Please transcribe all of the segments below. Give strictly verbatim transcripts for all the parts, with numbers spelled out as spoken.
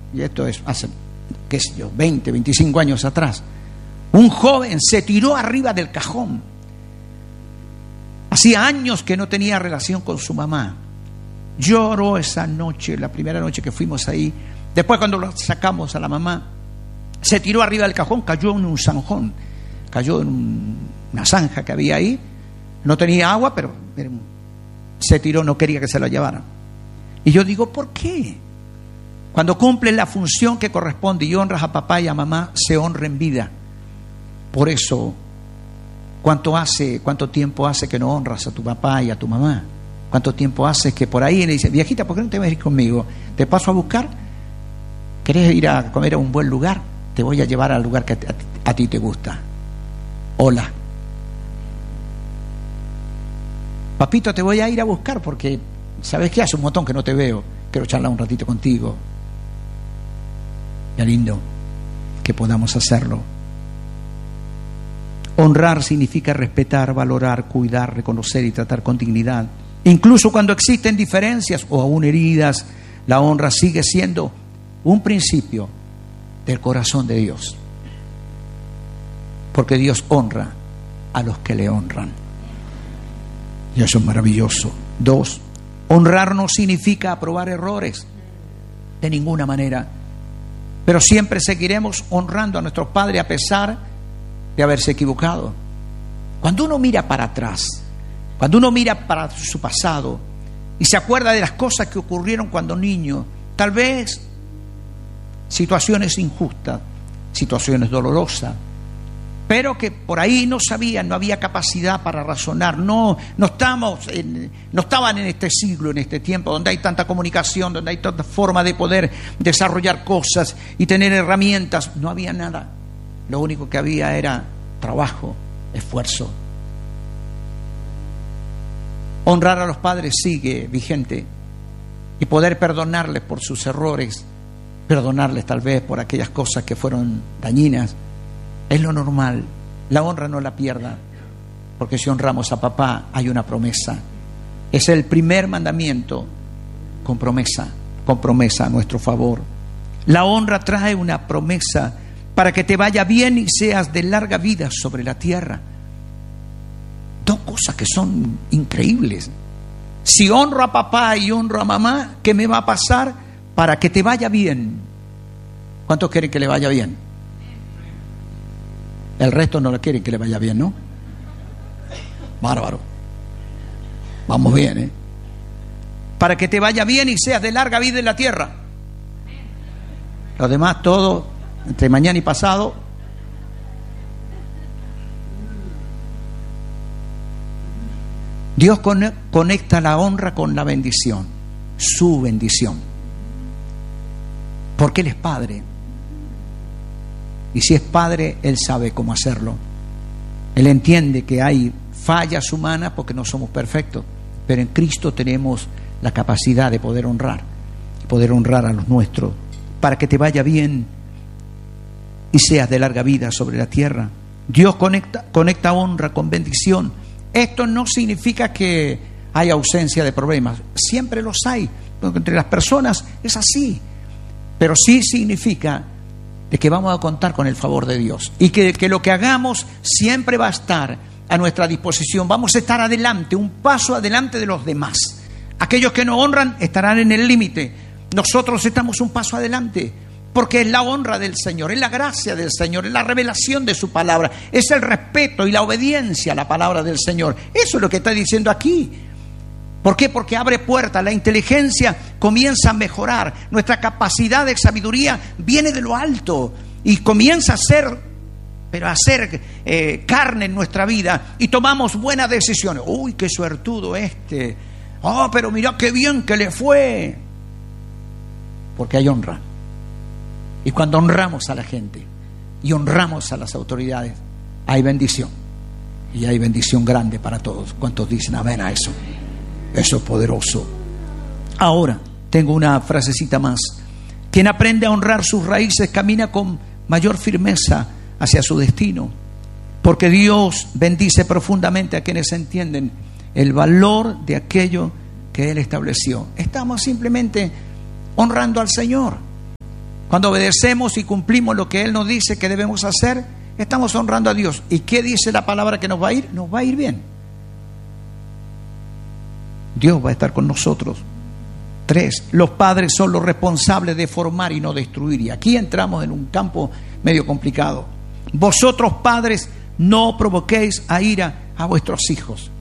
y esto es hace, qué sé yo, veinte, veinticinco años atrás, un joven se tiró arriba del cajón. Hacía años que no tenía relación con su mamá. Lloró esa noche, la primera noche que fuimos ahí. Después, cuando lo sacamos a la mamá, se tiró arriba del cajón, cayó en un zanjón, cayó en un, una zanja que había ahí. No tenía agua, pero se tiró, no quería que se la llevaran. Y yo digo, ¿por qué? Cuando cumples la función que corresponde y honras a papá y a mamá, se honra en vida. Por eso, ¿cuánto hace, cuánto tiempo hace que no honras a tu papá y a tu mamá? ¿Cuánto tiempo hace que por ahí le dice, viejita, ¿por qué no te vas a ir conmigo? ¿Te paso a buscar? ¿Querés ir a comer a un buen lugar? Te voy a llevar al lugar que a ti, a ti te gusta. Hola. Papito, te voy a ir a buscar porque, ¿sabes qué? Hace un montón que no te veo. Quiero charlar un ratito contigo. Qué lindo que podamos hacerlo. Honrar significa respetar, valorar, cuidar, reconocer y tratar con dignidad. Incluso cuando existen diferencias o aún heridas, la honra sigue siendo un principio del corazón de Dios. Porque Dios honra a los que le honran. Y eso es maravilloso. Dos, honrar no significa aprobar errores, de ninguna manera. Pero siempre seguiremos honrando a nuestros padres a pesar de haberse equivocado. Cuando uno mira para atrás, cuando uno mira para su pasado y se acuerda de las cosas que ocurrieron cuando niño, tal vez situaciones injustas, situaciones dolorosas, pero que por ahí no sabían, no había capacidad para razonar, no, no, estamos en, no estaban en este siglo, en este tiempo, donde hay tanta comunicación, donde hay tanta forma de poder desarrollar cosas y tener herramientas. No había nada. Lo único que había era trabajo, esfuerzo. Honrar a los padres sigue vigente y poder perdonarles por sus errores, perdonarles tal vez por aquellas cosas que fueron dañinas, es lo normal. La honra no la pierda, porque si honramos a papá hay una promesa. Es el primer mandamiento con promesa, con promesa a nuestro favor. La honra trae una promesa para que te vaya bien y seas de larga vida sobre la tierra. Dos cosas que son increíbles. Si honro a papá y honro a mamá, ¿qué me va a pasar? Para que te vaya bien. ¿Cuántos quieren que le vaya bien? El resto no le quieren que le vaya bien, ¿no? Bárbaro. Vamos bien, ¿eh? Para que te vaya bien y seas de larga vida en la tierra. Lo demás todo, entre mañana y pasado. Dios conecta la honra con la bendición, su bendición. Porque Él es Padre. Y si es Padre, Él sabe cómo hacerlo. Él entiende que hay fallas humanas porque no somos perfectos, pero en Cristo tenemos la capacidad de poder honrar, poder honrar a los nuestros, para que te vaya bien y seas de larga vida sobre la tierra. Dios conecta, conecta honra con bendición. Esto no significa que hay ausencia de problemas, siempre los hay, porque entre las personas es así, pero sí significa de que vamos a contar con el favor de Dios y que, que lo que hagamos siempre va a estar a nuestra disposición. Vamos a estar adelante, un paso adelante de los demás. Aquellos que no honran estarán en el límite. Nosotros estamos un paso adelante porque es la honra del Señor, es la gracia del Señor, es la revelación de su palabra, es el respeto y la obediencia a la palabra del Señor. Eso es lo que está diciendo aquí. ¿Por qué? Porque abre puertas, la inteligencia comienza a mejorar, nuestra capacidad de sabiduría viene de lo alto y comienza a ser, pero a ser eh, carne en nuestra vida y tomamos buenas decisiones. Uy, qué suertudo este. Oh, pero mira qué bien que le fue. Porque hay honra. Y cuando honramos a la gente y honramos a las autoridades, hay bendición. Y hay bendición grande para todos. ¿Cuántos dicen amén a eso? Eso es poderoso. Ahora, tengo una frasecita más. Quien aprende a honrar sus raíces camina con mayor firmeza hacia su destino, porque Dios bendice profundamente a quienes entienden el valor de aquello que Él estableció. Estamos simplemente honrando al Señor. Cuando obedecemos y cumplimos lo que Él nos dice que debemos hacer, estamos honrando a Dios. ¿Y qué dice la palabra que nos va a ir? Nos va a ir bien. Dios va a estar con nosotros. Tres, los padres son los responsables de formar y no destruir. Y aquí entramos en un campo medio complicado. Vosotros, padres, no provoquéis a ira a vuestros hijos.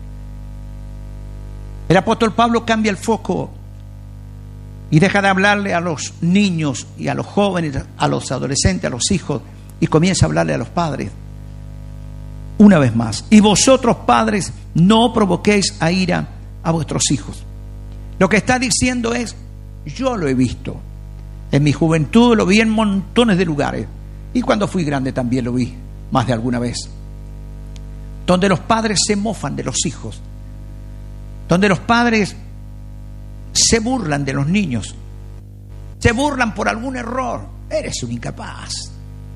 El apóstol Pablo cambia el foco y deja de hablarle a los niños y a los jóvenes, a los adolescentes, a los hijos, y comienza a hablarle a los padres. Una vez más, y vosotros, padres, no provoquéis a ira a vuestros hijos. Lo que está diciendo es, yo lo he visto. En mi juventud lo vi en montones de lugares. Y cuando fui grande también lo vi, más de alguna vez. Donde los padres se mofan de los hijos. Donde los padres se burlan de los niños. Se burlan por algún error. Eres un incapaz.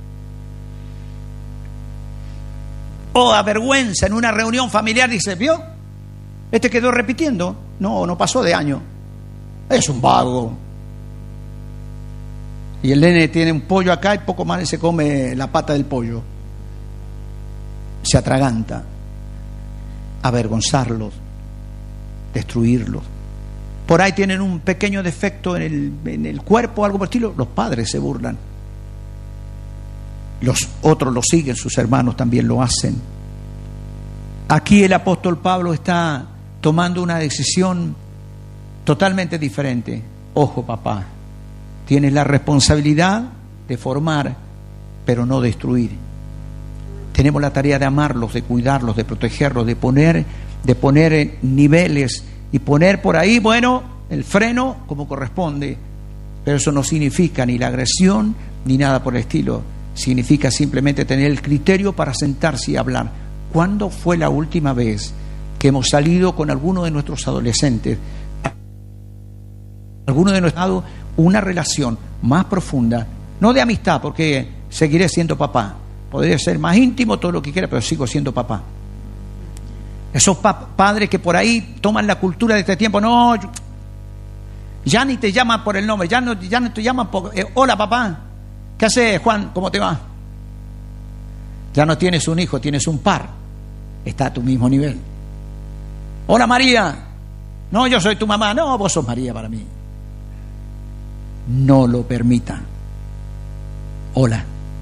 O avergüenza en una reunión familiar, dice, ¿vio? Este quedó repitiendo. No, no pasó de año. Es un vago. Y el nene tiene un pollo acá y poco más se come la pata del pollo. Se atraganta. Avergonzarlos. Destruirlos. Por ahí tienen un pequeño defecto en el, en el cuerpo, algo por el estilo. Los padres se burlan. Los otros lo siguen, sus hermanos también lo hacen. Aquí el apóstol Pablo está tomando una decisión totalmente diferente. Ojo, papá, tienes la responsabilidad de formar, pero no destruir. Tenemos la tarea de amarlos, de cuidarlos, de protegerlos, de poner, de poner niveles y poner por ahí, bueno, el freno como corresponde. Pero eso no significa ni la agresión ni nada por el estilo. Significa simplemente tener el criterio para sentarse y hablar. ¿Cuándo fue la última vez que hemos salido con alguno de nuestros adolescentes, alguno de nuestros dado una relación más profunda, no de amistad, porque seguiré siendo papá, podría ser más íntimo, todo lo que quiera, pero sigo siendo papá? Esos pa- padres que por ahí toman la cultura de este tiempo, no, ya ni te llaman por el nombre, ya no, ya no te llaman por, eh, hola papá, ¿qué haces, Juan? ¿Cómo te va? Ya no tienes un hijo, tienes un par, está a tu mismo nivel. Hola María, no, yo soy tu mamá, no, vos sos María para mí. No lo permita. Hola.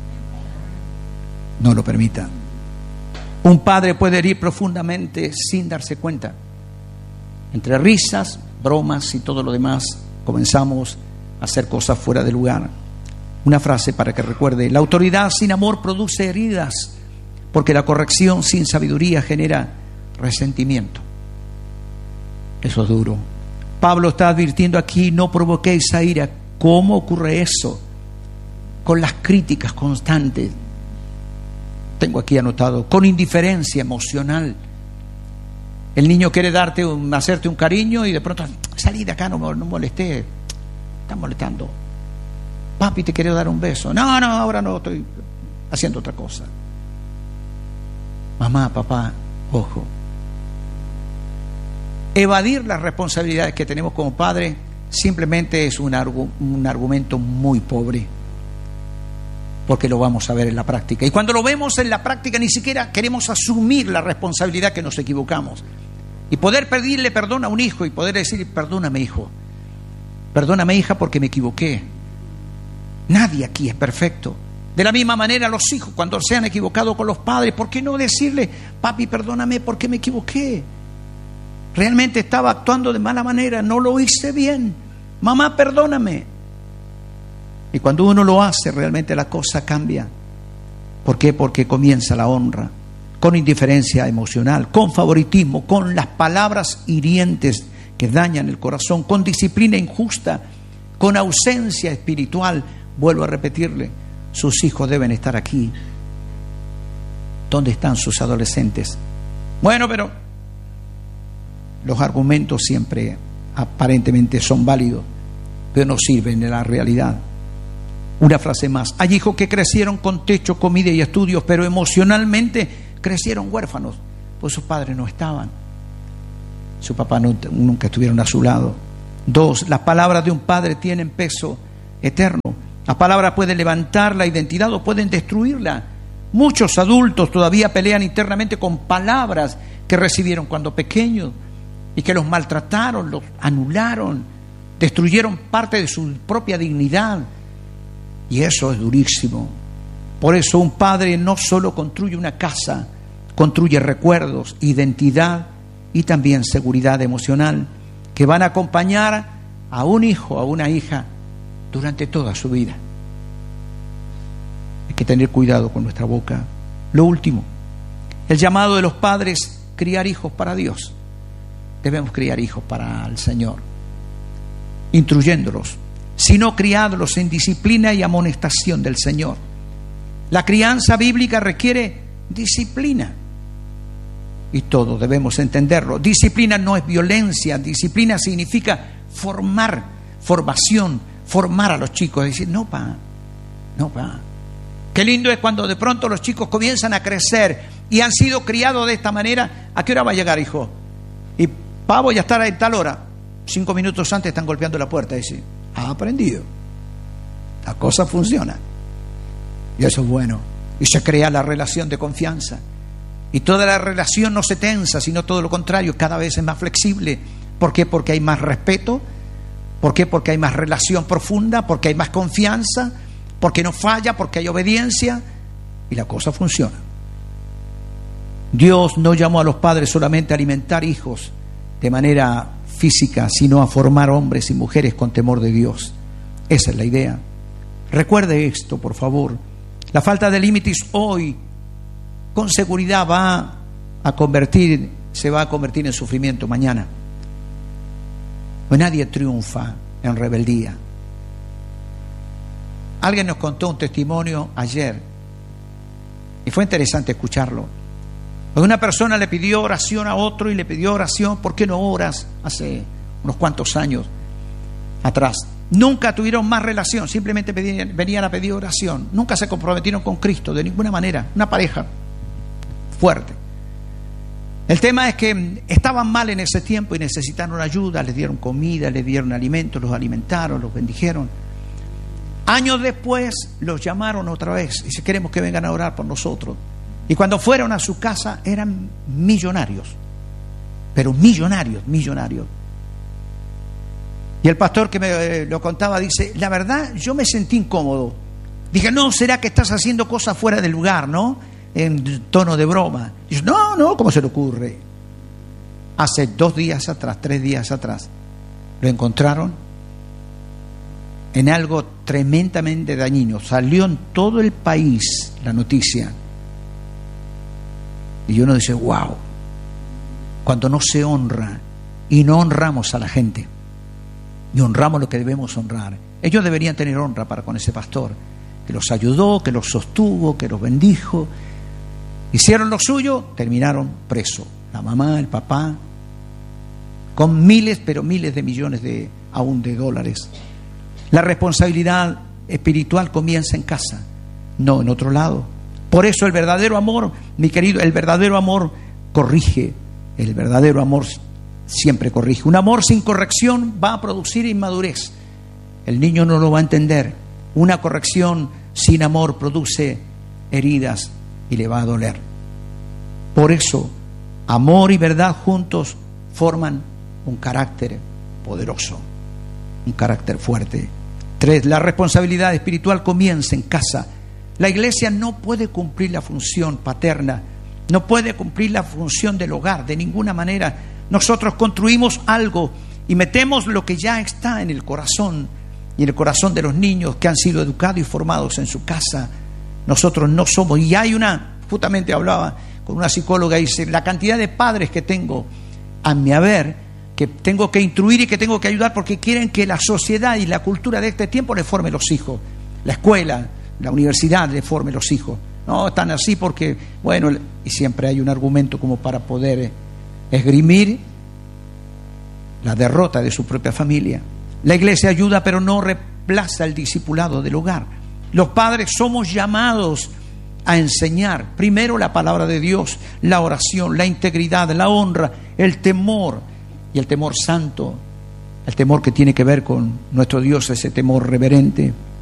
No lo permita. Un padre puede herir profundamente sin darse cuenta. Entre risas, bromas y todo lo demás, comenzamos a hacer cosas fuera de lugar. Una frase para que recuerde: la autoridad sin amor produce heridas, porque la corrección sin sabiduría genera resentimiento. Eso es duro. Pablo está advirtiendo aquí: no provoquéis a ira. ¿Cómo ocurre eso? Con las críticas constantes. Tengo aquí anotado, con indiferencia emocional. El niño quiere darte un, hacerte un cariño y de pronto, salí de acá, no, no molesté, estás molestando. Papi, te quiero dar un beso. No, no, ahora no, estoy haciendo otra cosa. Mamá, papá, ojo. Evadir las responsabilidades que tenemos como padres simplemente es un, argu- un argumento muy pobre, porque lo vamos a ver en la práctica. Y cuando lo vemos en la práctica, ni siquiera queremos asumir la responsabilidad que nos equivocamos. Y poder pedirle perdón a un hijo y poder decir: perdóname, hijo, perdóname, hija, porque me equivoqué. Nadie aquí es perfecto. De la misma manera, los hijos, cuando se han equivocado con los padres, ¿por qué no decirle: papi, perdóname porque me equivoqué? Realmente estaba actuando de mala manera, no lo hice bien. Mamá, perdóname. Y cuando uno lo hace, realmente la cosa cambia. ¿Por qué? Porque comienza la honra, con indiferencia emocional, con favoritismo, con las palabras hirientes que dañan el corazón, con disciplina injusta, con ausencia espiritual. Vuelvo a repetirle, sus hijos deben estar aquí. ¿Dónde están sus adolescentes? Bueno, pero los argumentos siempre aparentemente son válidos, pero no sirven en la realidad. Una frase más: hay hijos que crecieron con techo, comida y estudios, pero emocionalmente crecieron huérfanos, pues sus padres no estaban, su papá no, nunca estuvieron a su lado. Dos, las palabras de un padre tienen peso eterno, Las palabras pueden levantar la identidad o pueden destruirla. Muchos adultos todavía pelean internamente con palabras que recibieron cuando pequeños y que los maltrataron, los anularon, destruyeron parte de su propia dignidad. Y eso es durísimo. Por eso un padre no solo construye una casa, construye recuerdos, identidad y también seguridad emocional que van a acompañar a un hijo, a una hija durante toda su vida. Hay que tener cuidado con nuestra boca. Lo último, el llamado de los padres, criar hijos para Dios. Debemos criar hijos para el Señor, instruyéndolos, sino criándolos en disciplina y amonestación del Señor. La crianza bíblica requiere disciplina y todos debemos entenderlo. Disciplina no es violencia, disciplina significa formar, formación, formar a los chicos, decir, no pa, no pa. Qué lindo es cuando de pronto los chicos comienzan a crecer y han sido criados de esta manera. ¿A qué hora va a llegar, hijo? Y pa, voy a estar a tal hora. Cinco minutos antes están golpeando la puerta y dicen, ha aprendido. La cosa funciona. Y eso es bueno. Y se crea la relación de confianza. Y toda la relación no se tensa, sino todo lo contrario, cada vez es más flexible. ¿Por qué? Porque hay más respeto. ¿Por qué? Porque hay más relación profunda, porque hay más confianza, porque no falla, porque hay obediencia y la cosa funciona. Dios no llamó a los padres solamente a alimentar hijos de manera física, sino a formar hombres y mujeres con temor de Dios. Esa es la idea. Recuerde esto, por favor. La falta de límites hoy, con seguridad, va a convertir, se va a convertir en sufrimiento mañana. Pues nadie triunfa en rebeldía. Alguien nos contó un testimonio ayer y fue interesante escucharlo. Una persona le pidió oración a otro y le pidió oración, ¿por qué no oras? Hace unos cuantos años atrás. Nunca tuvieron más relación, simplemente pedían, venían a pedir oración. Nunca se comprometieron con Cristo de ninguna manera. Una pareja fuerte. El tema es que estaban mal en ese tiempo y necesitaron ayuda, les dieron comida, les dieron alimentos, los alimentaron, los bendijeron. Años después los llamaron otra vez y dice, queremos que vengan a orar por nosotros. Y cuando fueron a su casa eran millonarios, pero millonarios, millonarios. Y el pastor que me lo contaba dice, la verdad yo me sentí incómodo. Dije, no, ¿será que estás haciendo cosas fuera del lugar, no? En tono de broma. Y dice, no, no, ¿cómo se le ocurre? Hace dos días atrás, tres días atrás, lo encontraron en algo tremendamente dañino. Salió en todo el país la noticia. Y uno dice, wow, cuando no se honra y no honramos a la gente y honramos lo que debemos honrar. Ellos deberían tener honra para con ese pastor, que los ayudó, que los sostuvo, que los bendijo. Hicieron lo suyo, terminaron presos. La mamá, el papá, con miles, pero miles de millones de, aún de dólares. La responsabilidad espiritual comienza en casa, no en otro lado. Por eso el verdadero amor, mi querido, el verdadero amor corrige, el verdadero amor siempre corrige. Un amor sin corrección va a producir inmadurez. El niño no lo va a entender. Una corrección sin amor produce heridas y le va a doler. Por eso, amor y verdad juntos forman un carácter poderoso, un carácter fuerte. Tres, la responsabilidad espiritual comienza en casa. La iglesia no puede cumplir la función paterna, no puede cumplir la función del hogar de ninguna manera. Nosotros construimos algo y metemos lo que ya está en el corazón y en el corazón de los niños que han sido educados y formados en su casa. Nosotros no somos, y hay una, justamente hablaba con una psicóloga y dice, la cantidad de padres que tengo a mi haber, que tengo que instruir y que tengo que ayudar porque quieren que la sociedad y la cultura de este tiempo le forme los hijos, la escuela, la universidad le forme los hijos. No, están así porque, bueno, y siempre hay un argumento como para poder esgrimir la derrota de su propia familia. La iglesia ayuda, pero no reemplaza el discipulado del hogar. Los padres somos llamados a enseñar primero la palabra de Dios, la oración, la integridad, la honra, el temor y el temor santo, el temor que tiene que ver con nuestro Dios, ese temor reverente.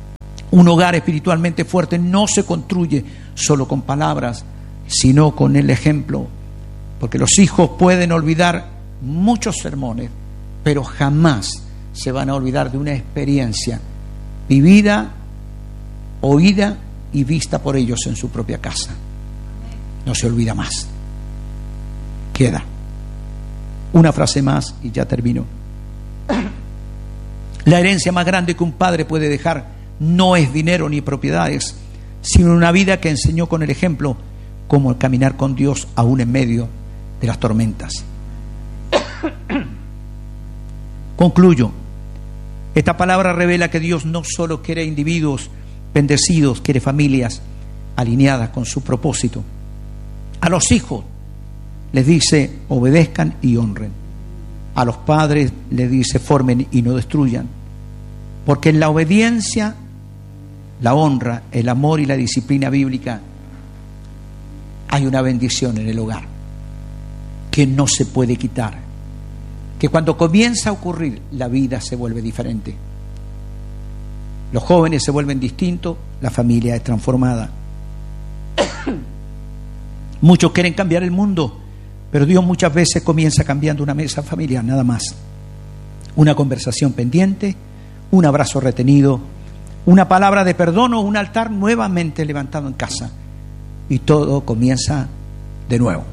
Un hogar espiritualmente fuerte no se construye solo con palabras, sino con el ejemplo, porque los hijos pueden olvidar muchos sermones, pero jamás se van a olvidar de una experiencia vivida, oída y vista por ellos en su propia casa. No se olvida más. Queda. Una frase más y ya termino. La herencia más grande que un padre puede dejar no es dinero ni propiedades, sino una vida que enseñó con el ejemplo cómo caminar con Dios aún en medio de las tormentas. Concluyo. Esta palabra revela que Dios no solo quiere individuos bendecidos, quiere familias alineadas con su propósito. A los hijos les dice obedezcan y honren. A los padres les dice formen y no destruyan. Porque en la obediencia, la honra, el amor y la disciplina bíblica hay una bendición en el hogar que no se puede quitar. Que cuando comienza a ocurrir, la vida se vuelve diferente. Los jóvenes se vuelven distintos, la familia es transformada. Muchos quieren cambiar el mundo, pero Dios muchas veces comienza cambiando una mesa familiar, nada más. Una conversación pendiente, un abrazo retenido, una palabra de perdón o un altar nuevamente levantado en casa. Y todo comienza de nuevo.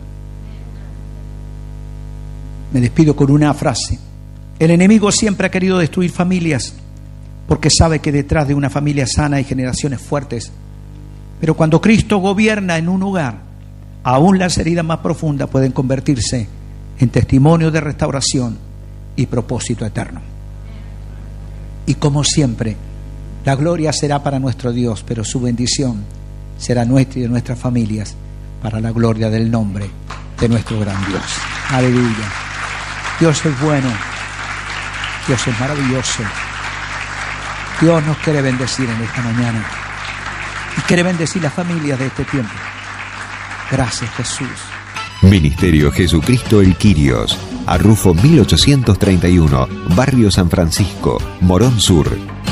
Me despido con una frase. El enemigo siempre ha querido destruir familias porque sabe que detrás de una familia sana hay generaciones fuertes. Pero cuando Cristo gobierna en un hogar, aún las heridas más profundas pueden convertirse en testimonio de restauración y propósito eterno. Y como siempre, la gloria será para nuestro Dios, pero su bendición será nuestra y de nuestras familias para la gloria del nombre de nuestro gran Dios. Aleluya. Dios es bueno. Dios es maravilloso. Dios nos quiere bendecir en esta mañana y quiere bendecir las familias de este tiempo. Gracias, Jesús. Ministerio Jesucristo El Quirios, Arrufo mil ochocientos treinta y uno, Barrio San Francisco, Morón Sur.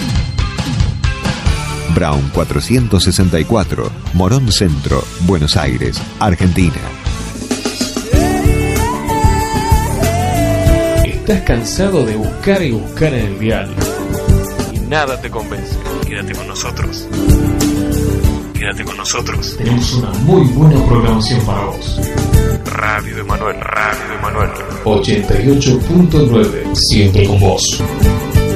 Brown cuatrocientos sesenta y cuatro, Morón Centro, Buenos Aires, Argentina. ¿Estás cansado de buscar y buscar en el dial y nada te convence? Quédate con nosotros. Quédate con nosotros. Tenemos una muy buena programación para vos. Radio Emanuel, Radio Emanuel. ochenta y ocho punto nueve, siempre con vos.